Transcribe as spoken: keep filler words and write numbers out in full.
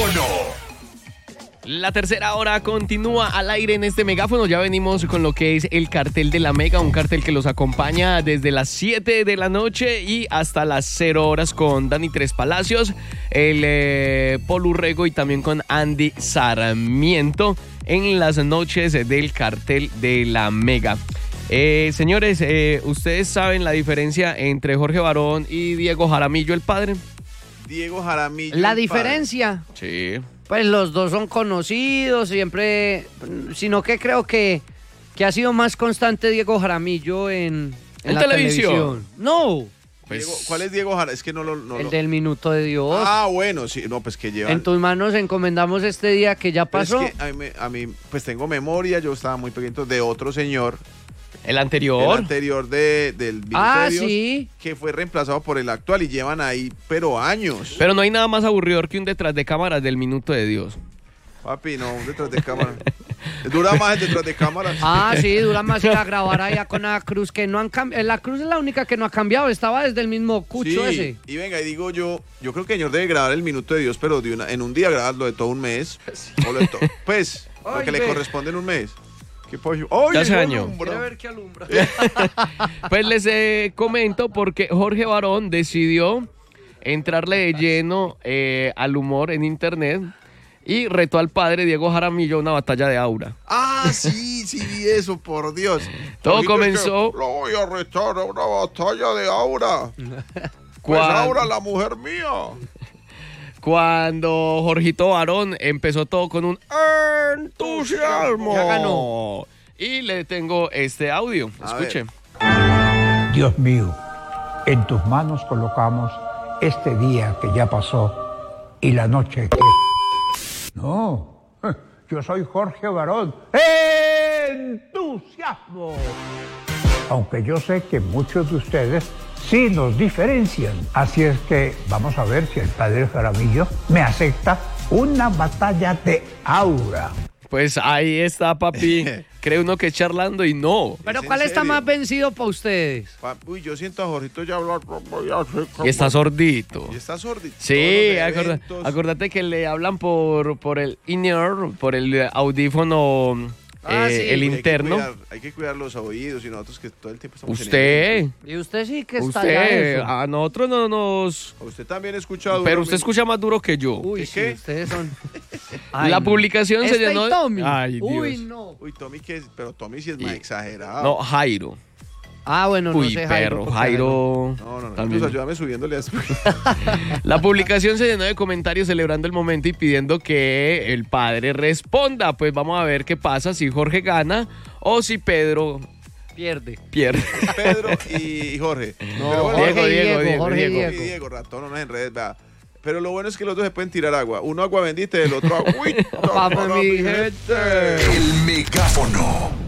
megáfono. La tercera hora continúa al aire en este megáfono. Ya venimos con lo que es el cartel de la Mega, un cartel que los acompaña desde las siete de la noche y hasta las cero horas con Dani Tres Palacios, el eh, Paul Urrego y también con Andy Sarmiento en las noches del cartel de la Mega. Eh, señores, eh, ¿ustedes saben la diferencia entre Jorge Barón y Diego Jaramillo, el padre? Diego Jaramillo. La el diferencia, Sí. pues los dos son conocidos, siempre, sino que creo que, que ha sido más constante Diego Jaramillo en, en, ¿En la televisión? televisión. No, Pues, Diego- ¿Cuál es Diego Jaramillo? Es que no lo... no el lo- del Minuto de Dios. Ah, bueno, sí, no, pues que llevan... En tus manos encomendamos este día que ya Pero es pasó. que a mí, me- a mí, pues tengo memoria, yo estaba muy pequeño, de otro señor, el el anterior. anterior de, del Minuto Ah, de Dios, sí. que fue reemplazado por el actual y llevan ahí, pero años. Pero no hay nada más aburridor que un detrás de cámaras del Minuto de Dios. Papi, no, un detrás de cámara. Dura más el detrás de cámara. Ah, sí, dura más ir a grabar allá con la cruz, que no han cambiado. La cruz es la única que no ha cambiado, estaba desde el mismo cucho Sí, ese. y venga, y digo yo, yo creo que el señor debe grabar el Minuto de Dios, pero de una, en un día grabarlo de todo un mes. O lo de to- pues, lo Ay, que le ve. corresponde en un mes. ¿Qué pollo? ¡Ay, Ya se eso dañó. alumbra! Quiero ver qué alumbra. Pues les eh, comento porque Jorge Barón decidió entrarle de lleno eh, al humor en internet y retó al padre Diego Jaramillo a una batalla de aura. Ah, sí, sí vi eso, por Dios. Todo Ahorita comenzó- es que Lo voy a retar a una batalla de Aura. Pues Cuan- Aura, la mujer mía. Cuando Jorgito Barón empezó todo con un entusiasmo. Ya ganó. Y le tengo este audio. A Escuche. Dios mío, en tus manos colocamos este día que ya pasó y la noche que... No, yo soy Jorge Barón. ¡Entusiasmo! Aunque yo sé que muchos de ustedes sí nos diferencian. Así es que vamos a ver si el padre Jaramillo me acepta una batalla de aura. Pues ahí está, papi. Cree uno que es charlando y no. Pero ¿Es ¿cuál en está serio? más vencido para ustedes? Pa- Uy, yo siento a Jorgito ya hablar. voy a hacer como- Y está sordito. Y está sordito. Sí, Todos los acorda- eventos. acordate que le hablan por, por el in-ear, por el audífono, Ah, eh, sí. el Uy, hay que interno. cuidar- Hay que cuidar los oídos y nosotros que todo el tiempo estamos en Usted, eventos. Y usted sí que está allá usted, eso. a nosotros no nos... Usted también ha escuchado. Pero usted escucha más duro que yo. Uy, ¿Qué, sí, qué? ustedes son... La publicación se Este y llenó de- Tommy. Ay, Uy, Dios. no. Uy, Tommy, que es, pero Tommy sí es más Y- exagerado. No, Jairo. Ah, bueno, no Uy, sé, perro, porque Jairo. No, no, no. también. Entonces ayúdame subiéndole a... La publicación se llenó de comentarios celebrando el momento y pidiendo que el padre responda. Pues vamos a ver qué pasa si Jorge gana o si Pedro pierde. pierde. Pedro y Jorge. No, Pero bueno, Diego, Jorge y Diego, Diego, Diego, Jorge y Diego. y Diego. Diego, ratón, no nos enredes, vea. Pero lo bueno es que los dos se pueden tirar agua. Uno agua bendita y el otro agua. Uy, Vamos, para mi mi gente. gente. El megáfono.